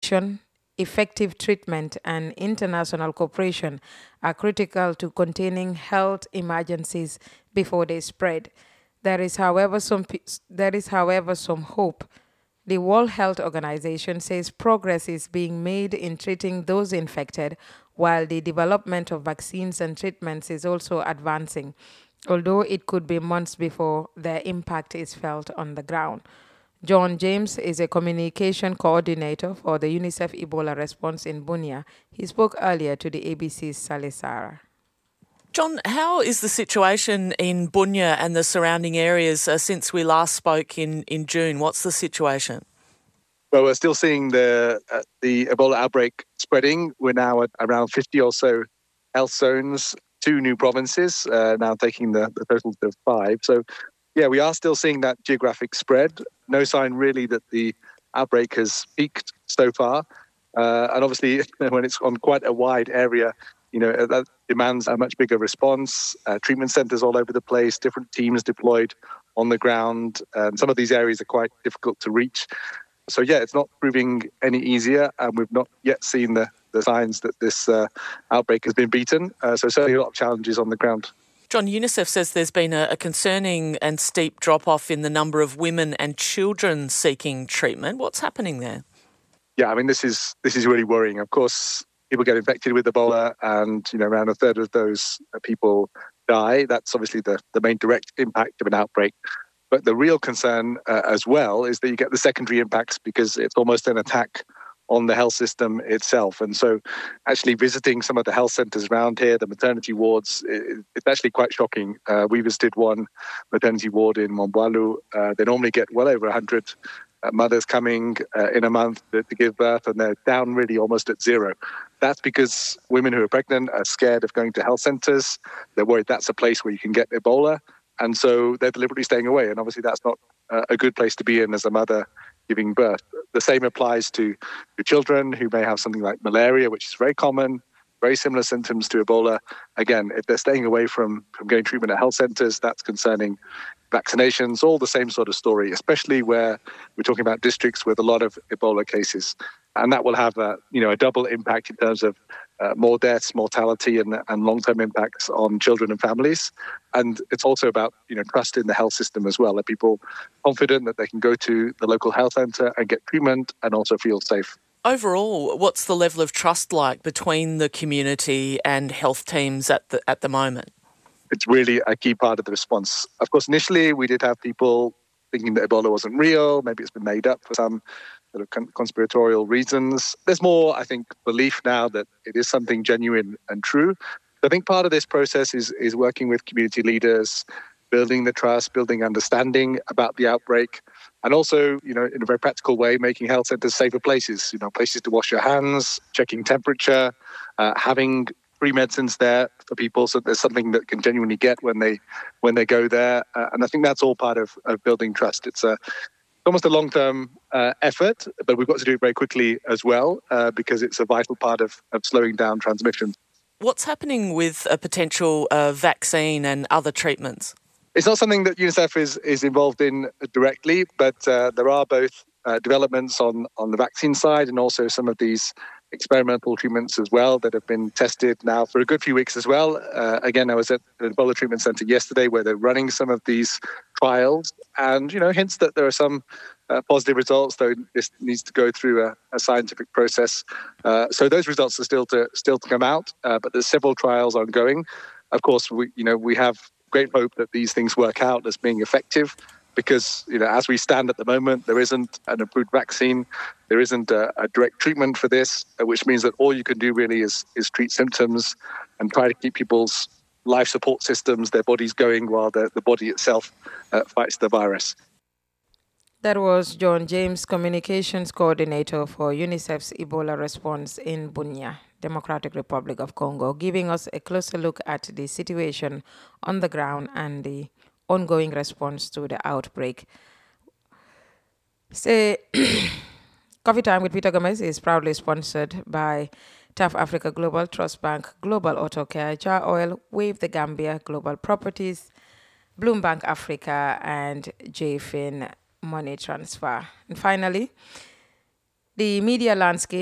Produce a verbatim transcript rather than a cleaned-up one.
effective treatment, and international cooperation are critical to containing health emergencies before they spread. There is, however, some pe- there is, however, some hope. The World Health Organization says progress is being made in treating those infected, while the development of vaccines and treatments is also advancing, although it could be months before their impact is felt on the ground. John James is a communication coordinator for the UNICEF Ebola response in Bunia. He spoke earlier to the A B C's Sally Sarah. John, how is the situation in Bunya and the surrounding areas uh, since we last spoke in, in June? What's the situation? Well, we're still seeing the uh, the Ebola outbreak spreading. We're now at around fifty or so health zones, two new provinces, uh, now taking the, the total to five. So, yeah, we are still seeing that geographic spread. No sign really that the outbreak has peaked so far. Uh, and obviously, when it's on quite a wide area, you know, that demands a much bigger response. Uh, treatment centres all over the place, different teams deployed on the ground. And some of these areas are quite difficult to reach. So, yeah, it's not proving any easier, and we've not yet seen the, the signs that this uh, outbreak has been beaten. Uh, so certainly a lot of challenges on the ground. John, UNICEF says there's been a, a concerning and steep drop-off in the number of women and children seeking treatment. What's happening there? Yeah, I mean, this is this is really worrying. Of course, people get infected with Ebola, and you know, around a third of those people die. That's obviously the, the main direct impact of an outbreak. But the real concern uh, as well is that you get the secondary impacts because it's almost an attack on the health system itself. And so actually visiting some of the health centres around here, the maternity wards, it, it's actually quite shocking. Uh, we visited one maternity ward in Mombualu. Uh, they normally get well over one hundred uh, mothers coming uh, in a month to, to give birth, and they're down really almost at zero. That's because women who are pregnant are scared of going to health centres. They're worried that's a place where you can get Ebola. And so they're deliberately staying away. And obviously that's not uh, a good place to be in as a mother giving birth. The same applies to, to children who may have something like malaria, which is very common, very similar symptoms to Ebola. Again, if they're staying away from, from getting treatment at health centres, that's concerning. Vaccinations, all the same sort of story, especially where we're talking about districts with a lot of Ebola cases. And that will have a, you know, a double impact in terms of uh, more deaths, mortality, and, and long-term impacts on children and families. And it's also about, you know, trust in the health system as well. Are people confident that they can go to the local health centre and get treatment and also feel safe? Overall, what's the level of trust like between the community and health teams at the at the moment? It's really a key part of the response. Of course, initially we did have people thinking that Ebola wasn't real. Maybe it's been made up for some sort of con- conspiratorial reasons. There's more, I think, belief now that it is something genuine and true. I think part of this process is is working with community leaders, building the trust, building understanding about the outbreak, and also, you know, in a very practical way, making health centres safer places, you know, places to wash your hands, checking temperature, uh, having free medicines there for people, so there's something that can genuinely get when they when they go there. Uh, and I think that's all part of, of building trust. It's a almost a long-term uh, effort, but we've got to do it very quickly as well uh, because it's a vital part of, of slowing down transmission. What's happening with a potential uh, vaccine and other treatments? It's not something that UNICEF is, is involved in directly, but uh, there are both uh, developments on, on the vaccine side and also some of these experimental treatments as well that have been tested now for a good few weeks as well. Uh, again, I was at the Ebola Treatment Centre yesterday where they're running some of these trials and, you know, hints that there are some uh, positive results, though this needs to go through a, a scientific process. Uh, so those results are still to still to come out, uh, but there's several trials ongoing. Of course, we, you know, we have great hope that these things work out as being effective because, you know, as we stand at the moment, there isn't an approved vaccine, there isn't a, a direct treatment for this, which means that all you can do really is, is treat symptoms and try to keep people's life support systems, their bodies going while the, the body itself uh, fights the virus. That was John James, Communications Coordinator for UNICEF's Ebola response in Bunia, Democratic Republic of Congo, giving us a closer look at the situation on the ground and the ongoing response to the outbreak. Say, Coffee Time with Peter Gomez is proudly sponsored by T A F Africa Global Trust Bank, Global Auto Care, Jar Oil, Wave the Gambia, Global Properties, Bloombank Africa, and J F I N Money Transfer. And finally, The media landscape